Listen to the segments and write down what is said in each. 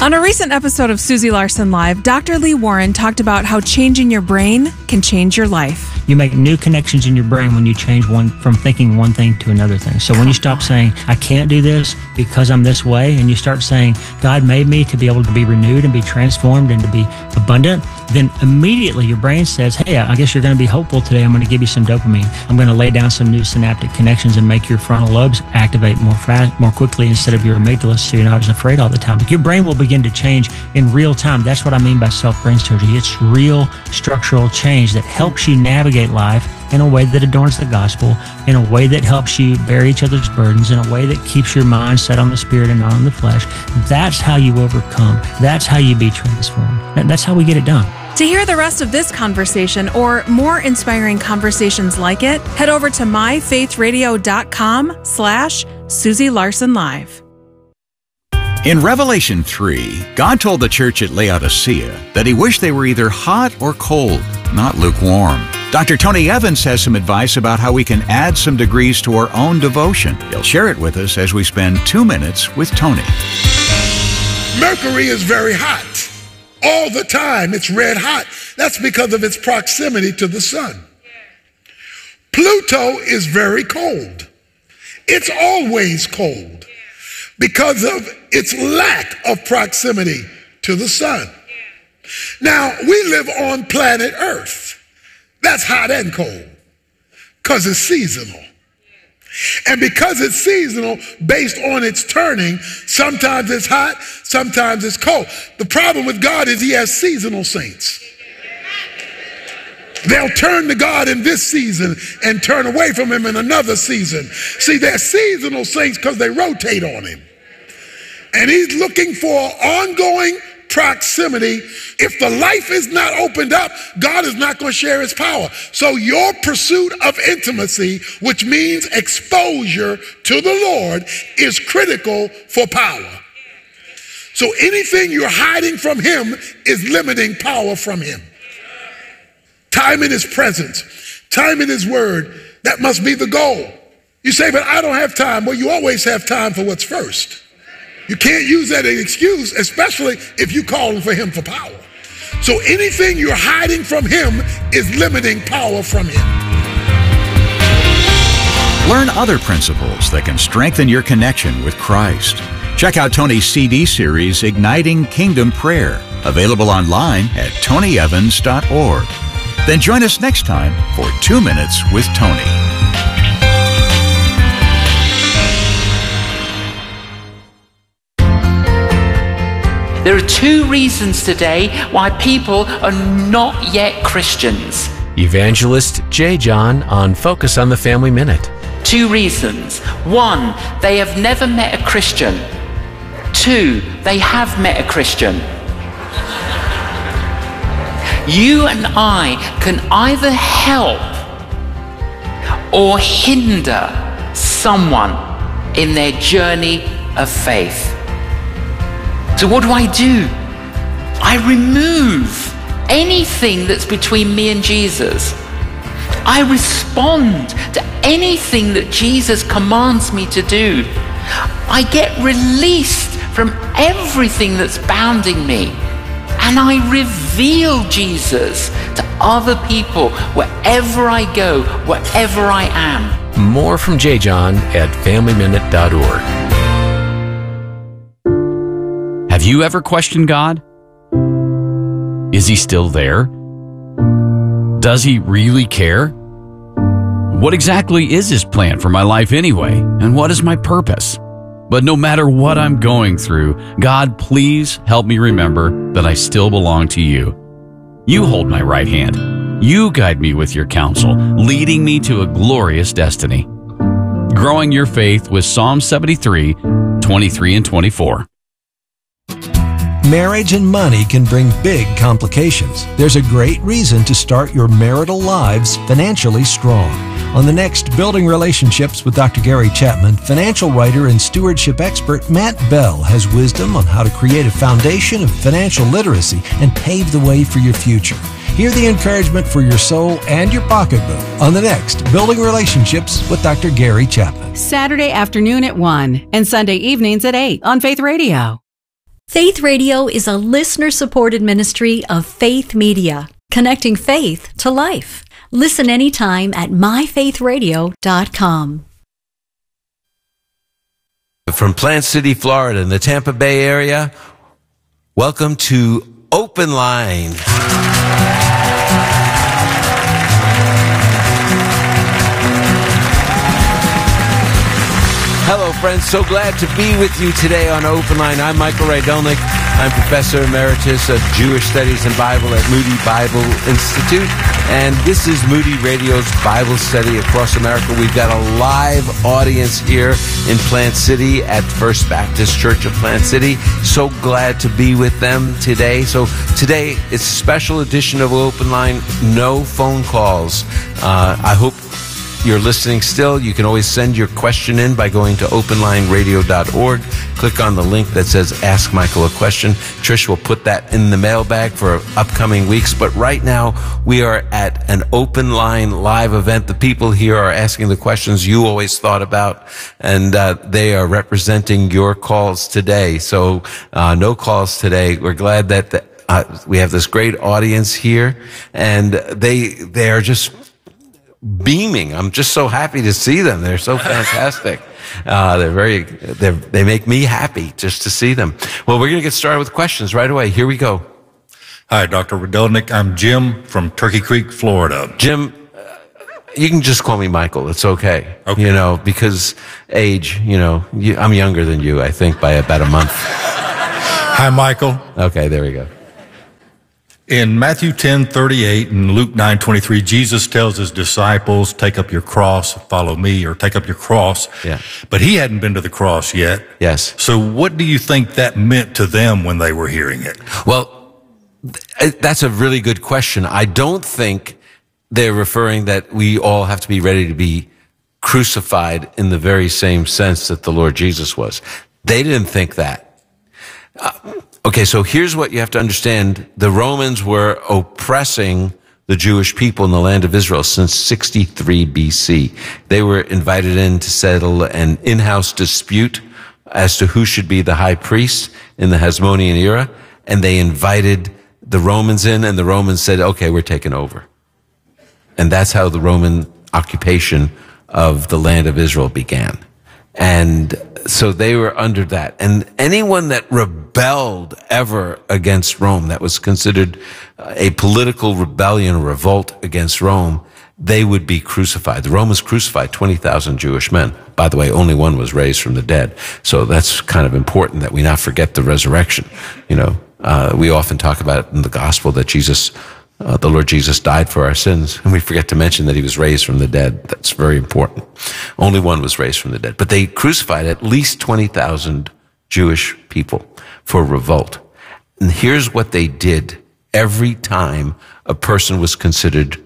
On a recent episode of Susie Larson Live, Dr. Lee Warren talked about how changing your brain can change your life. You make new connections in your brain when you change one from thinking one thing to another thing. So when you stop saying, I can't do this because I'm this way, and you start saying, God made me to be able to be renewed and be transformed and to be abundant, then immediately your brain says, hey, I guess you're going to be hopeful today. I'm going to give you some dopamine. I'm going to lay down some new synaptic connections and make your frontal lobes activate more quickly instead of your amygdala, so you're not as afraid all the time. But your brain will begin to change in real time. That's what I mean by self-brain surgery. It's real structural change that helps you navigate life in a way that adorns the gospel, in a way that helps you bear each other's burdens, in a way that keeps your mind set on the spirit and not on the flesh. That's how you overcome. That's how you be transformed. That's how we get it done. To hear the rest of this conversation or more inspiring conversations like it, head over to myfaithradio.com/Susie Larson Live. In Revelation 3, God told the church at Laodicea that he wished they were either hot or cold, not lukewarm. Dr. Tony Evans has some advice about how we can add some degrees to our own devotion. He'll share it with us as we spend 2 minutes with Tony. Mercury is very hot. All the time, it's red hot. That's because of its proximity to the sun. Pluto is very cold. It's always cold because of its lack of proximity to the sun. Now, we live on planet Earth. That's hot and cold because it's seasonal. And because it's seasonal, based on its turning, sometimes it's hot, sometimes it's cold. The problem with God is he has seasonal saints. They'll turn to God in this season and turn away from him in another season. See, they're seasonal saints because they rotate on him. And he's looking for ongoing proximity. If the life is not opened up, God is not going to share his power. So your pursuit of intimacy, which means exposure to the Lord, is critical for power. So anything you're hiding from him is limiting power from him. Time in his presence, time in his word, that must be the goal. You say, but I don't have time. Well, you always have time for what's first. You can't use that as an excuse, especially if you're calling for him for power. So anything you're hiding from him is limiting power from him. Learn other principles that can strengthen your connection with Christ. Check out Tony's CD series, Igniting Kingdom Prayer, available online at tonyevans.org. Then join us next time for 2 Minutes with Tony. There are 2 reasons today why people are not yet Christians. Evangelist J. John on Focus on the Family Minute. 2 reasons. 1, they have never met a Christian. 2, they have met a Christian. You and I can either help or hinder someone in their journey of faith. So what do? I remove anything that's between me and Jesus. I respond to anything that Jesus commands me to do. I get released from everything that's bounding me. And I reveal Jesus to other people wherever I go, wherever I am. More from J. John at FamilyMinute.org. Have you ever questioned God? Is he still there? Does he really care? What exactly is his plan for my life anyway? And what is my purpose? But no matter what I'm going through, God, please help me remember that I still belong to you. You hold my right hand. You guide me with your counsel, leading me to a glorious destiny. Growing your faith with Psalm 73, 23 and 24. Marriage and money can bring big complications. There's a great reason to start your marital lives financially strong. On the next Building Relationships with Dr. Gary Chapman, financial writer and stewardship expert Matt Bell has wisdom on how to create a foundation of financial literacy and pave the way for your future. Hear the encouragement for your soul and your pocketbook on the next Building Relationships with Dr. Gary Chapman. Saturday afternoon at 1 and Sunday evenings at 8 on Faith Radio. Faith Radio is a listener-supported ministry of Faith Media, connecting faith to life. Listen anytime at myfaithradio.com. From Plant City, Florida, in the Tampa Bay area, welcome to Open Line. Hello, friends. So glad to be with you today on Open Line. I'm Michael Rydelnik. I'm Professor Emeritus of Jewish Studies and Bible at Moody Bible Institute. And this is Moody Radio's Bible study across America. We've got a live audience here in Plant City at First Baptist Church of Plant City. So glad to be with them today. So today, it's a special edition of Open Line. No phone calls. I hope you're listening still. You can always send your question in by going to openlineradio.org. Click on the link that says Ask Michael a Question. Trish will put that in the mailbag for upcoming weeks. But right now, we are at an Open Line live event. The people here are asking the questions you always thought about, and they are representing your calls today. So no calls today. We're glad that we have this great audience here, and they are just beaming. I'm just so happy to see them. They're so fantastic. They make me happy just to see them. Well, we're going to get started with questions right away. Here we go. Hi, Dr. Rydelnik. I'm Jim from Turkey Creek, Florida. Jim, you can just call me Michael. It's okay. Okay. Because age, I'm younger than you, I think, by about a month. Hi, Michael. Okay, there we go. In Matthew 10:38 and Luke 9:23, Jesus tells his disciples, take up your cross, follow me, or take up your cross. Yeah. But he hadn't been to the cross yet. Yes. So what do you think that meant to them when they were hearing it? Well, that's a really good question. I don't think they're referring that we all have to be ready to be crucified in the very same sense that the Lord Jesus was. They didn't think that. Okay, so here's what you have to understand. The Romans were oppressing the Jewish people in the land of Israel since 63 BC. They were invited in to settle an in-house dispute as to who should be the high priest in the Hasmonean era, and they invited the Romans in, and the Romans said, okay, we're taking over. And that's how the Roman occupation of the land of Israel began. And so they were under that. And anyone that rebelled ever against Rome, that was considered a political rebellion or revolt against Rome, they would be crucified. The Romans crucified 20,000 Jewish men. By the way, only one was raised from the dead. So that's kind of important that we not forget the resurrection. We often talk about in the gospel that the Lord Jesus died for our sins, and we forget to mention that he was raised from the dead. That's very important. Only one was raised from the dead. But they crucified at least 20,000 Jewish people for revolt. And here's what they did every time a person was considered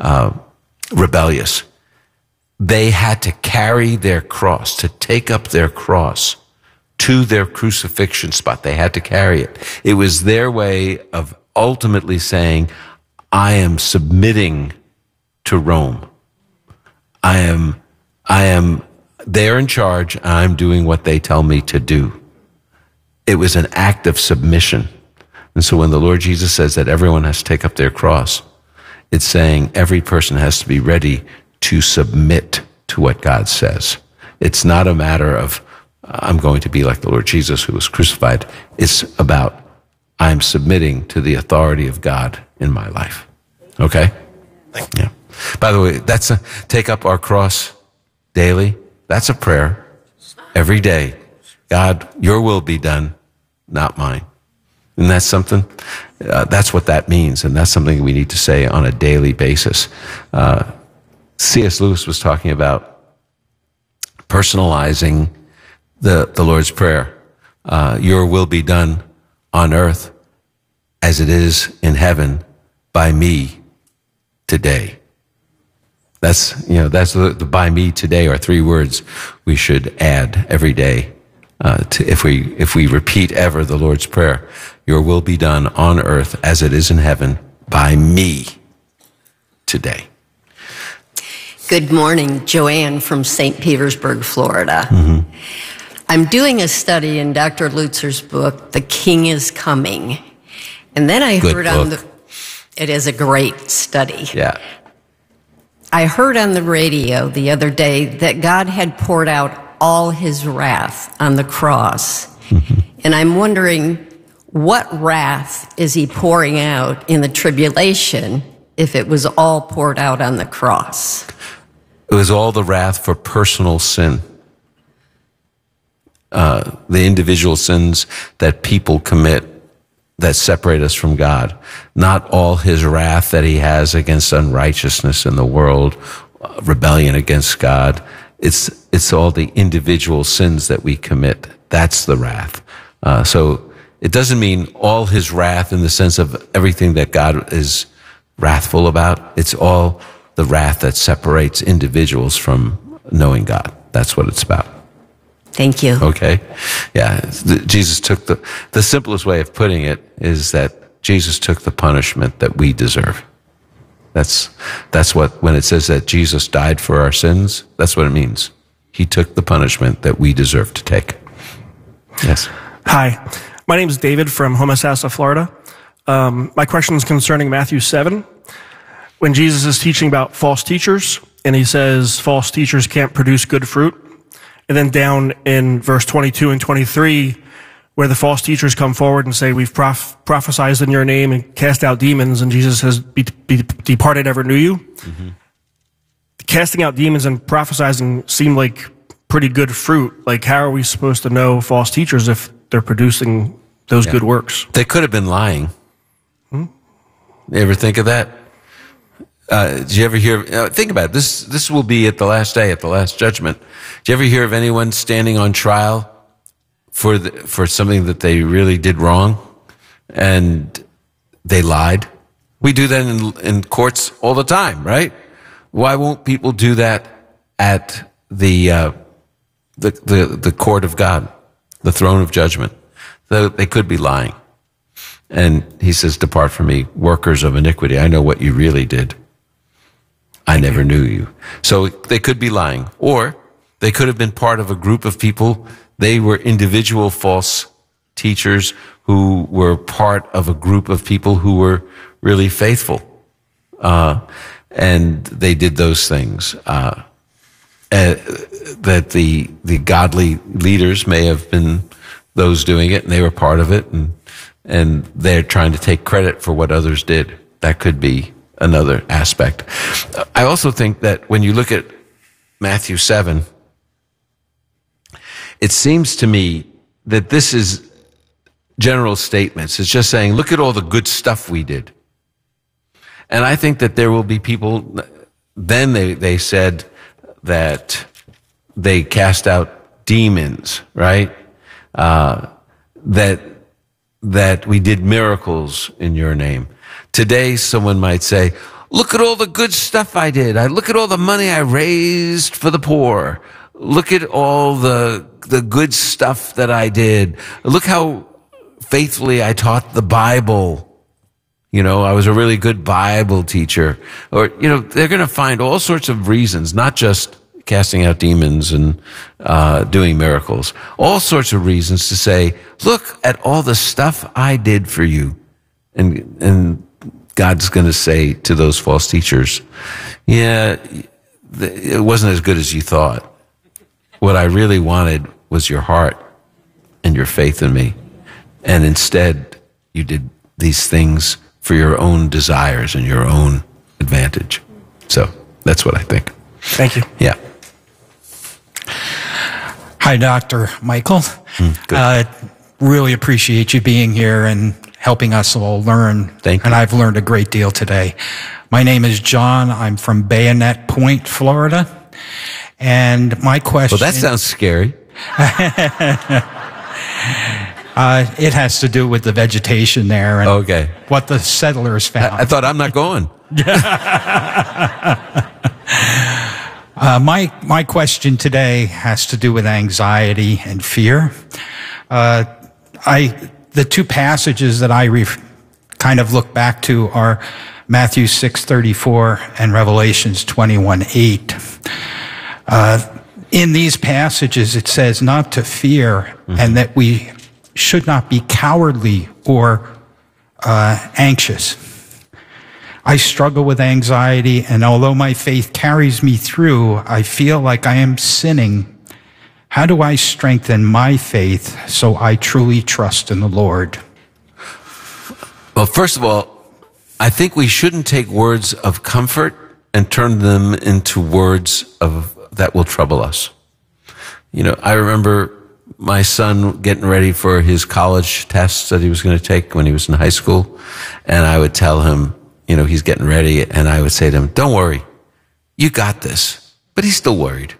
rebellious. They had to carry their cross, to take up their cross to their crucifixion spot. They had to carry it. It was their way of ultimately saying, I am submitting to Rome. I am, they're in charge, and I'm doing what they tell me to do. It was an act of submission. And so when the Lord Jesus says that everyone has to take up their cross, it's saying every person has to be ready to submit to what God says. It's not a matter of, I'm going to be like the Lord Jesus who was crucified. It's about, I'm submitting to the authority of God in my life. Okay? Yeah. By the way, that's take up our cross daily. That's a prayer every day. God, your will be done, not mine. And that's something, that's what that means. And that's something we need to say on a daily basis. C.S. Lewis was talking about personalizing the Lord's Prayer. Your will be done on earth as it is in heaven by me today. That's the by me today are 3 words we should add every day. If we repeat ever the Lord's Prayer, your will be done on earth as it is in heaven by me today. Good morning, Joanne from St. Petersburg, Florida. Mm-hmm. I'm doing a study in Dr. Lutzer's book, The King is Coming. And then I heard it is a great study. Yeah. I heard on the radio the other day that God had poured out all his wrath on the cross. And I'm wondering, what wrath is he pouring out in the tribulation if it was all poured out on the cross? It was all the wrath for personal sin. The individual sins that people commit that separate us from God. Not all his wrath that he has against unrighteousness in the world, rebellion against God. It's all the individual sins that we commit. That's the wrath. So it doesn't mean all his wrath in the sense of everything that God is wrathful about. It's all the wrath that separates individuals from knowing God. That's what it's about. Thank you. Okay. Yeah. Jesus took the simplest way of putting it is that Jesus took the punishment that we deserve. That's what, when it says that Jesus died for our sins, that's what it means. He took the punishment that we deserve to take. Yes. Hi. My name is David from Homosassa, Florida. My question is concerning Matthew 7. When Jesus is teaching about false teachers, and he says false teachers can't produce good fruit. And then down in verse 22 and 23, where the false teachers come forward and say, we've prophesied in your name and cast out demons, and Jesus says, be departed, ever knew you. Mm-hmm. Casting out demons and prophesizing seem like pretty good fruit. Like, how are we supposed to know false teachers if they're producing those good works? They could have been lying. You ever think of that? Did you ever hear, think about it, this will be at the last day, at the last judgment. Did you ever hear of anyone standing on trial for something that they really did wrong and they lied? We do that in courts all the time, right? Why won't people do that at the court of God, the throne of judgment? They could be lying. And he says, depart from me, workers of iniquity. I know what you really did. I never knew you. So they could be lying, or they could have been part of a group of people. They were individual false teachers who were part of a group of people who were really faithful. And they did those things. That the godly leaders may have been those doing it, and they were part of it, and they're trying to take credit for what others did. That could be another aspect. I also think that when you look at Matthew 7, it seems to me that this is general statements. It's just saying, look at all the good stuff we did. And I think that there will be people, then they said that they cast out demons, right? That we did miracles in your name. Today, someone might say, look at all the good stuff I did. Look at all the money I raised for the poor. Look at all the good stuff that I did. Look how faithfully I taught the Bible. You know, I was a really good Bible teacher. Or, you know, they're going to find all sorts of reasons, not just casting out demons and doing miracles. All sorts of reasons to say, look at all the stuff I did for you. And God's going to say to those false teachers, yeah, it wasn't as good as you thought. What I really wanted was your heart and your faith in me. And instead, you did these things for your own desires and your own advantage. So that's what I think. Thank you. Yeah. Hi, Dr. Michael. Really appreciate you being here and helping us all learn. Thank you. And I've learned a great deal today. My name is John. I'm from Bayonet Point, Florida. And my question... Well, that sounds scary. It has to do with the vegetation there and what the settlers found. I thought, I'm not going. My question today has to do with anxiety and fear. The two passages that I kind of look back to are Matthew 6:34 and Revelations 21:8. In these passages, it says not to fear and that we should not be cowardly or anxious. I struggle with anxiety, and although my faith carries me through, I feel like I am sinning. How do I strengthen my faith so I truly trust in the Lord? Well, first of all, I think we shouldn't take words of comfort and turn them into words that will trouble us. You know, I remember my son getting ready for his college tests that he was going to take when he was in high school, and I would tell him, you know, he's getting ready, and I would say to him, don't worry, you got this. But he's still worried.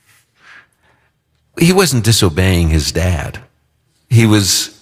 He wasn't disobeying his dad. It was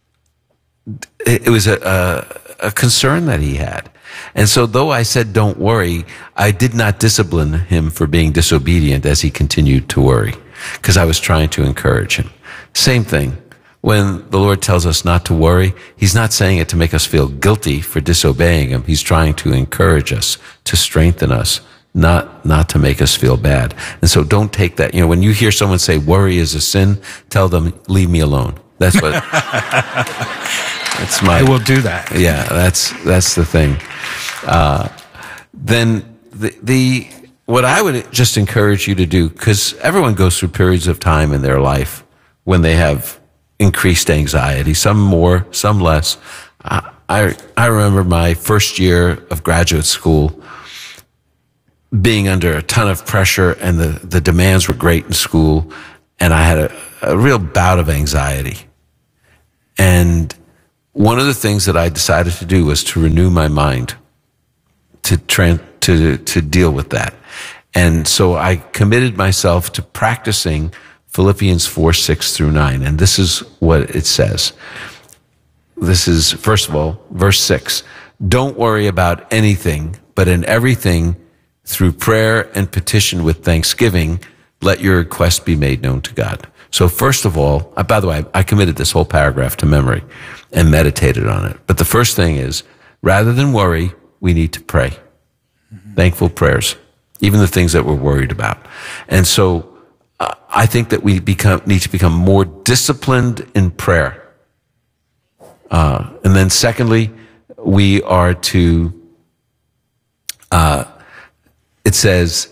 a concern that he had. And so though I said, don't worry, I did not discipline him for being disobedient as he continued to worry, because I was trying to encourage him. Same thing. When the Lord tells us not to worry, he's not saying it to make us feel guilty for disobeying him. He's trying to encourage us, to strengthen us, not to make us feel bad. And so don't take that. You know, when you hear someone say worry is a sin, tell them, leave me alone. That's what, I will do that. Yeah, that's the thing. Then what I would just encourage you to do, because everyone goes through periods of time in their life when they have increased anxiety, some more, some less. I remember my first year of graduate school being under a ton of pressure, and the demands were great in school, and I had a real bout of anxiety. And one of the things that I decided to do was to renew my mind to deal with that. And so I committed myself to practicing Philippians 4:6-9. And this is what it says. This is, first of all, verse 6. Don't worry about anything, but in everything, through prayer and petition with thanksgiving, let your requests be made known to God. So first of all, by the way, I committed this whole paragraph to memory and meditated on it. But the first thing is, rather than worry, we need to pray. Thankful prayers, even the things that we're worried about. And so I think that we need to become more disciplined in prayer. And then secondly, we are to, it says,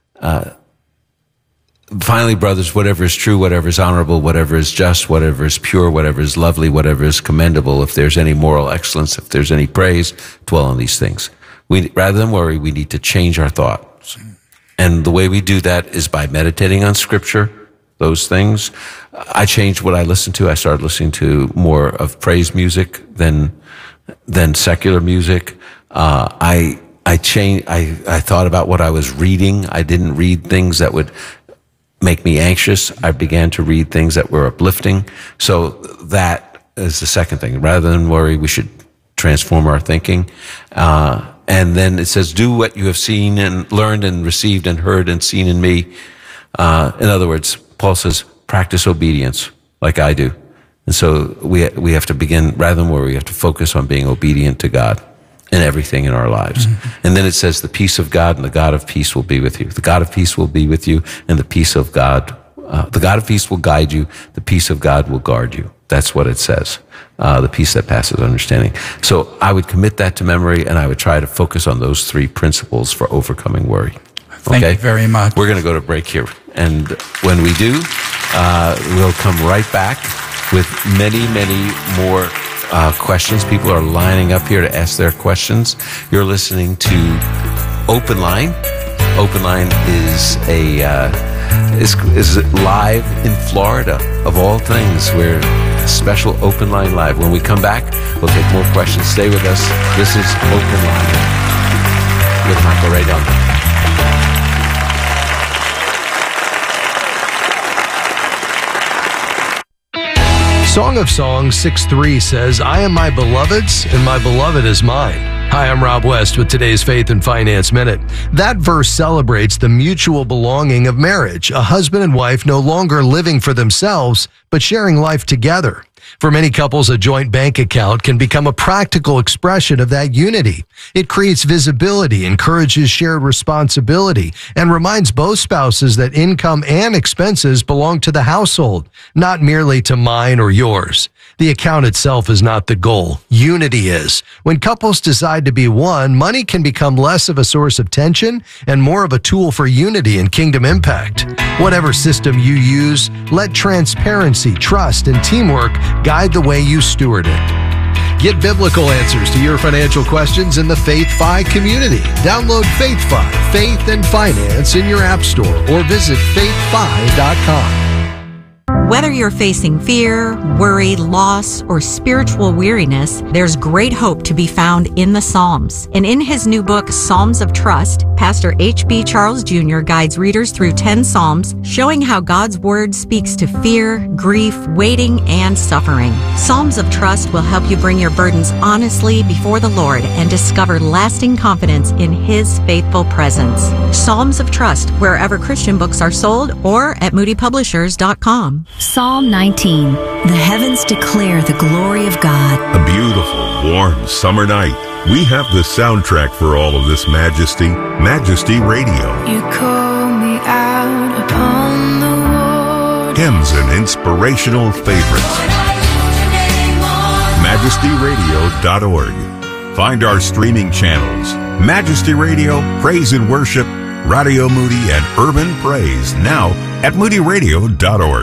finally, brothers, whatever is true, whatever is honorable, whatever is just, whatever is pure, whatever is lovely, whatever is commendable, if there's any moral excellence, if there's any praise, dwell on these things. Rather than worry, we need to change our thoughts. And the way we do that is by meditating on Scripture, those things. I changed what I listened to. I started listening to more of praise music than secular music. I thought about what I was reading. I didn't read things that would make me anxious. I began to read things that were uplifting. So that is the second thing. Rather than worry, we should transform our thinking. And then it says, do what you have seen and learned and received and heard and seen in me. In other words, Paul says, practice obedience like I do. And so we have to begin, rather than worry, we have to focus on being obedient to God in everything in our lives. Mm-hmm. And then it says, the peace of God and the God of peace will be with you. The God of peace will be with you, and the peace of God, the God of peace will guide you. The peace of God will guard you. That's what it says. The peace that passes understanding. So I would commit that to memory, and I would try to focus on those three principles for overcoming worry. Thank you very much. We're going to go to break here. And when we do, we'll come right back with many, many more questions. People are lining up here to ask their questions. You're listening to Open Line. Open Line is is live in Florida, of all things. We're special Open Line Live. When we come back, we'll take more questions. Stay with us. This is Open Line with Michael Ray Dunn. Song of Songs 6:3 says, I am my beloved's, and my beloved is mine. Hi, I'm Rob West with today's Faith and Finance Minute. That verse celebrates the mutual belonging of marriage, a husband and wife no longer living for themselves, but sharing life together. For many couples, a joint bank account can become a practical expression of that unity. It creates visibility, encourages shared responsibility, and reminds both spouses that income and expenses belong to the household, not merely to mine or yours. The account itself is not the goal. Unity is. When couples decide to be one, money can become less of a source of tension and more of a tool for unity and kingdom impact. Whatever system you use, let transparency, trust, and teamwork guide the way you steward it. Get biblical answers to your financial questions in the Faith-Fi community. Download Faith-Fi, Faith and Finance in your app store or visit faithfi.com. Whether you're facing fear, worry, loss, or spiritual weariness, there's great hope to be found in the Psalms. And in his new book, Psalms of Trust, Pastor H.B. Charles Jr. guides readers through 10 Psalms, showing how God's Word speaks to fear, grief, waiting, and suffering. Psalms of Trust will help you bring your burdens honestly before the Lord and discover lasting confidence in His faithful presence. Psalms of Trust, wherever Christian books are sold or at moodypublishers.com. Psalm 19. The heavens declare the glory of God. A beautiful, warm summer night. We have the soundtrack for all of this majesty, Majesty Radio. You call me out upon the water. Hymns and inspirational favorites. MajestyRadio.org. Find our streaming channels. Majesty Radio, Praise and Worship, Radio Moody, and Urban Praise. Now at MoodyRadio.org.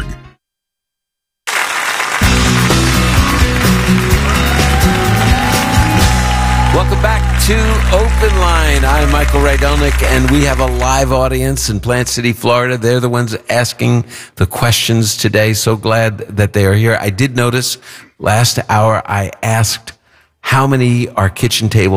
Welcome back to Open Line. I'm Michael Rydelnik, and we have a live audience in Plant City, Florida. They're the ones asking the questions today. So glad that they are here. I did notice last hour I asked how many are kitchen table